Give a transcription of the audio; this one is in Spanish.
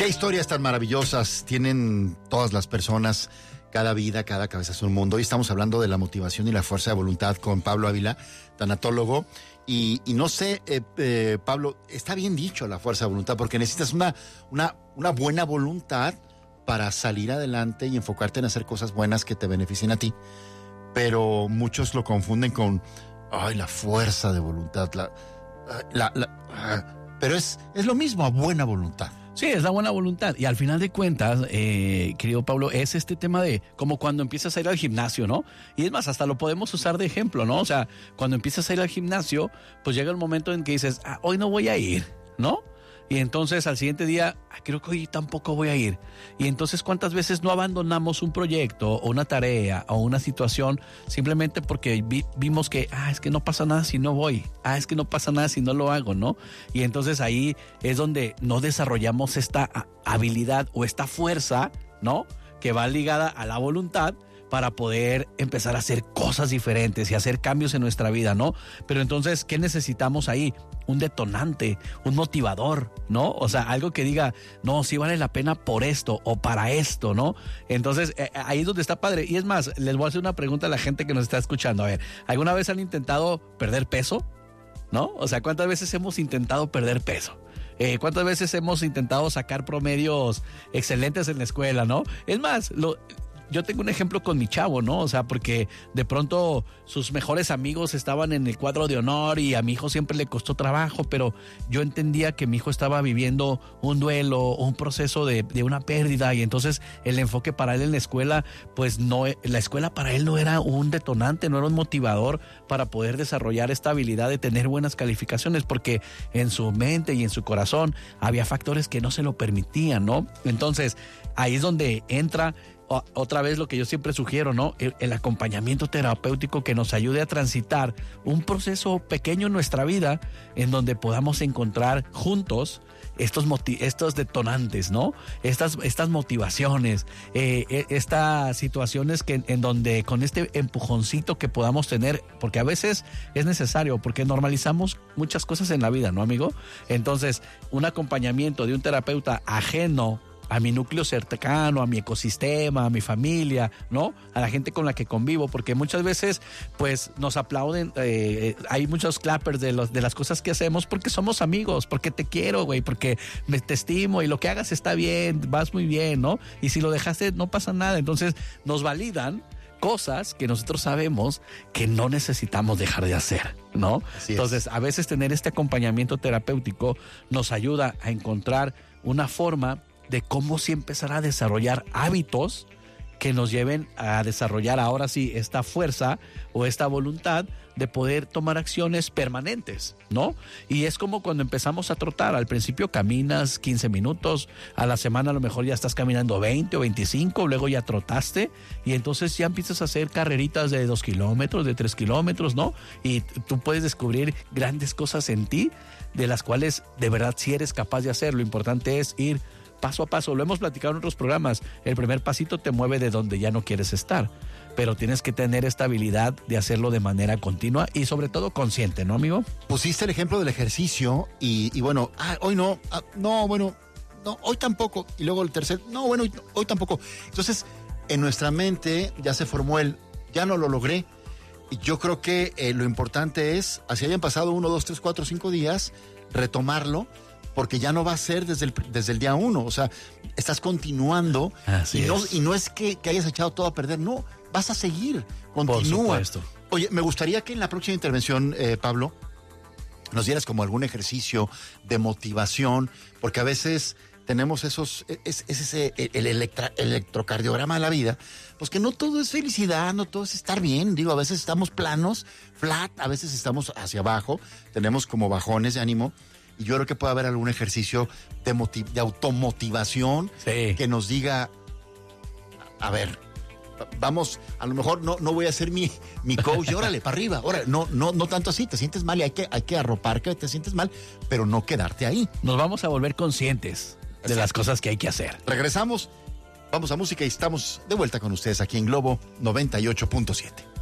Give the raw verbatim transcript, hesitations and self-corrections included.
Qué historias tan maravillosas tienen todas las personas. Cada vida, cada cabeza es un mundo. Hoy estamos hablando de la motivación y la fuerza de voluntad con Pablo Ávila, tanatólogo. Y, y no sé, eh, eh, Pablo, está bien dicho la fuerza de voluntad, porque necesitas una, una, una buena voluntad para salir adelante y enfocarte en hacer cosas buenas que te beneficien a ti. Pero muchos lo confunden con, ay, la fuerza de voluntad. La, la, la, pero es, es lo mismo a buena voluntad. Sí, es la buena voluntad. Y al final de cuentas, eh, querido Pablo, es este tema de como cuando empiezas a ir al gimnasio, ¿no? Y es más, hasta lo podemos usar de ejemplo, ¿no? O sea, cuando empiezas a ir al gimnasio, pues llega el momento en que dices, ah, hoy no voy a ir, ¿no? Y entonces al siguiente día, ah, creo que hoy tampoco voy a ir. Y entonces, ¿cuántas veces no abandonamos un proyecto o una tarea o una situación simplemente porque vi, vimos que, ah, es que no pasa nada si no voy? Ah, es que no pasa nada si no lo hago, ¿no? Y entonces ahí es donde no desarrollamos esta habilidad o esta fuerza, ¿no? Que va ligada a la voluntad para poder empezar a hacer cosas diferentes y hacer cambios en nuestra vida, ¿no? Pero entonces, ¿qué necesitamos ahí? Un detonante, un motivador, ¿no? O sea, algo que diga, no, sí vale la pena por esto o para esto, ¿no? Entonces, eh, ahí es donde está padre. Y es más, les voy a hacer una pregunta a la gente que nos está escuchando. A ver, ¿alguna vez han intentado perder peso? ¿No? O sea, ¿cuántas veces hemos intentado perder peso? Eh, ¿Cuántas veces hemos intentado sacar promedios excelentes en la escuela, ¿no? Es más, lo... Yo tengo un ejemplo con mi chavo, ¿no? O sea, porque de pronto sus mejores amigos estaban en el cuadro de honor y a mi hijo siempre le costó trabajo, pero yo entendía que mi hijo estaba viviendo un duelo, un proceso de, de una pérdida, y entonces el enfoque para él en la escuela, pues no, la escuela para él no era un detonante, no era un motivador para poder desarrollar esta habilidad de tener buenas calificaciones, porque en su mente y en su corazón había factores que no se lo permitían, ¿no? Entonces, ahí es donde entra otra vez lo que yo siempre sugiero, ¿no? El, el acompañamiento terapéutico que nos ayude a transitar un proceso pequeño en nuestra vida en donde podamos encontrar juntos estos, motiv- estos detonantes, ¿no? Estas, estas motivaciones, eh, estas situaciones que, en donde con este empujoncito que podamos tener, porque a veces es necesario, porque normalizamos muchas cosas en la vida, ¿no, amigo? Entonces, un acompañamiento de un terapeuta ajeno a mi núcleo cercano, a mi ecosistema, a mi familia, ¿no? A la gente con la que convivo, porque muchas veces, pues, nos aplauden, eh, hay muchos clappers de, los, de las cosas que hacemos porque somos amigos, porque te quiero, güey, porque me, te estimo y lo que hagas está bien, vas muy bien, ¿no? Y si lo dejaste, no pasa nada. Entonces, nos validan cosas que nosotros sabemos que no necesitamos dejar de hacer, ¿no? Así Entonces, es. a veces tener este acompañamiento terapéutico nos ayuda a encontrar una forma de cómo sí empezar a desarrollar hábitos que nos lleven a desarrollar ahora sí esta fuerza o esta voluntad de poder tomar acciones permanentes, ¿no? Y es como cuando empezamos a trotar. Al principio caminas quince minutos, a la semana a lo mejor ya estás caminando veinte o veinticinco, luego ya trotaste y entonces ya empiezas a hacer carreritas de dos kilómetros, de tres kilómetros, ¿no? Y tú puedes descubrir grandes cosas en ti de las cuales de verdad sí eres capaz de hacer. Lo importante es ir paso a paso. Lo hemos platicado en otros programas. El primer pasito te mueve de donde ya no quieres estar, pero tienes que tener esta habilidad de hacerlo de manera continua y sobre todo consciente, ¿no, amigo? Pusiste el ejemplo del ejercicio y, y bueno, ah, hoy no, ah, no, bueno, no, hoy tampoco. Y luego el tercer, no, bueno, hoy, hoy tampoco. Entonces, en nuestra mente ya se formó el, ya no lo logré. Y yo creo que eh, lo importante es, así hayan pasado uno, dos, tres, cuatro, cinco días, retomarlo, porque ya no va a ser desde el, desde el día uno. O sea, estás continuando. Así y, no, es. y no es que, que hayas echado todo a perder, no, vas a seguir, continúa. Por supuesto. Oye, me gustaría que en la próxima intervención, eh, Pablo, nos dieras como algún ejercicio de motivación, porque a veces tenemos esos, es, es ese, el electra, electrocardiograma de la vida, pues que no todo es felicidad, no todo es estar bien. Digo, a veces estamos planos, flat, a veces estamos hacia abajo, tenemos como bajones de ánimo. Y yo creo que puede haber algún ejercicio de, motiv- de automotivación Sí. que nos diga, a ver, vamos, a lo mejor no, no voy a ser mi, mi coach, órale, para arriba, órale, no, no, no tanto así, te sientes mal y hay que, hay que arropar que te sientes mal, pero no quedarte ahí. Nos vamos a volver conscientes de Exacto. las cosas que hay que hacer. Regresamos, vamos a música y estamos de vuelta con ustedes aquí en Globo noventa y ocho punto siete.